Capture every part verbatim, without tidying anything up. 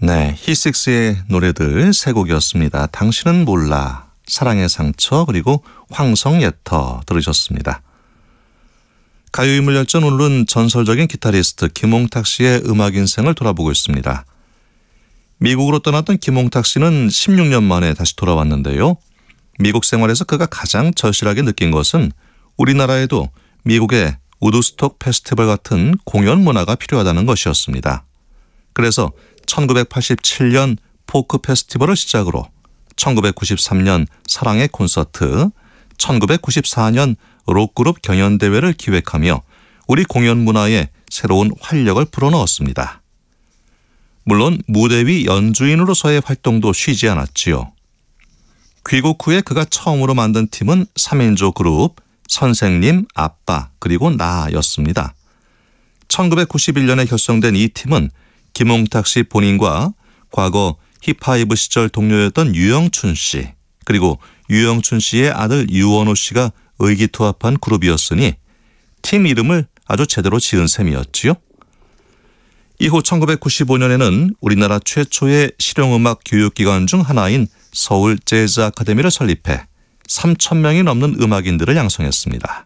네, 히식스의 노래들 세 곡이었습니다. 당신은 몰라, 사랑의 상처, 그리고 황성예터 들으셨습니다. 가요인물열전, 오늘은 전설적인 기타리스트 김홍탁 씨의 음악 인생을 돌아보고 있습니다. 미국으로 떠났던 김홍탁 씨는 십육 년 만에 다시 돌아왔는데요. 미국 생활에서 그가 가장 절실하게 느낀 것은 우리나라에도 미국의 우드스톡 페스티벌 같은 공연 문화가 필요하다는 것이었습니다. 그래서 천구백팔십칠 년 포크 페스티벌을 시작으로 천구백구십삼 년 사랑의 콘서트, 천구백구십사 년 록그룹 경연대회를 기획하며 우리 공연 문화에 새로운 활력을 불어넣었습니다. 물론 무대 위 연주인으로서의 활동도 쉬지 않았지요. 귀국 후에 그가 처음으로 만든 팀은 삼 인조 그룹 선생님, 아빠, 그리고 나였습니다. 천구백구십일 년에 결성된 이 팀은 김홍탁 씨 본인과 과거 힙하이브 시절 동료였던 유영춘 씨, 그리고 유영춘 씨의 아들 유원호 씨가 의기투합한 그룹이었으니 팀 이름을 아주 제대로 지은 셈이었지요. 이후 천구백구십오 년에는 우리나라 최초의 실용음악 교육기관 중 하나인 서울 재즈 아카데미를 설립해 삼천 명이 넘는 음악인들을 양성했습니다.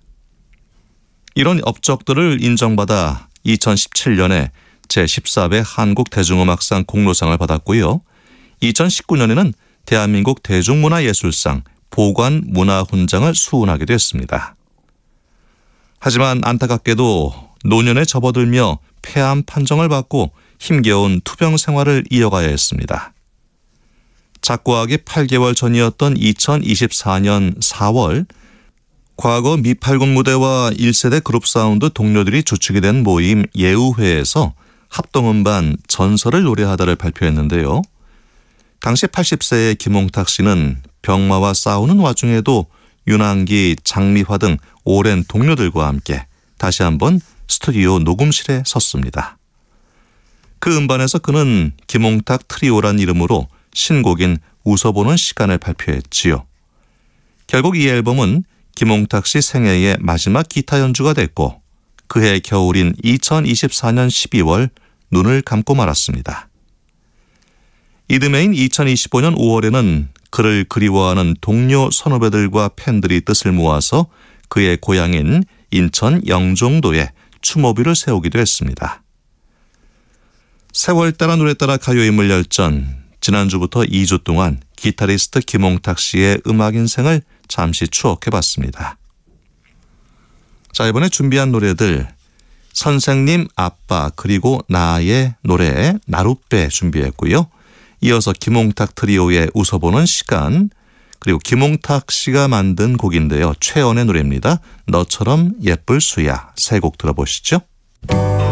이런 업적들을 인정받아 이천십칠 년에 제십사 회 한국대중음악상 공로상을 받았고요. 이천십구 년에는 대한민국 대중문화예술상 보관문화훈장을 수훈하기도 했습니다. 하지만 안타깝게도 노년에 접어들며 폐암 판정을 받고 힘겨운 투병 생활을 이어가야 했습니다. 작고하기 팔 개월 전이었던 이천이십사 년 사월, 과거 미팔군 무대와 일 세대 그룹 사운드 동료들이 주축이 된 모임 예우회에서 합동음반 전설을 노래하다를 발표했는데요. 당시 팔십 세의 김홍탁 씨는 병마와 싸우는 와중에도 윤항기, 장미화 등 오랜 동료들과 함께 다시 한번 스튜디오 녹음실에 섰습니다. 그 음반에서 그는 김홍탁 트리오란 이름으로 신곡인 웃어보는 시간을 발표했지요. 결국 이 앨범은 김홍탁 씨 생애의 마지막 기타 연주가 됐고 그해 겨울인 이천이십사 년 십이월 눈을 감고 말았습니다. 이듬해인 이천이십오 년 오월에는 그를 그리워하는 동료 선후배들과 팬들이 뜻을 모아서 그의 고향인 인천 영종도에 추모비를 세우기도 했습니다. 세월 따라 노래 따라 가요인물열전, 지난주부터 이 주 동안 기타리스트 김홍탁 씨의 음악 인생을 잠시 추억해봤습니다. 자, 이번에 준비한 노래들, 선생님, 아빠, 그리고 나의 노래 나룻배 준비했고요. 이어서 김홍탁 트리오의 웃어보는 시간, 그리고 김홍탁 씨가 만든 곡인데요. 최연의 노래입니다. 너처럼 예쁠 수야. 세 곡 들어보시죠.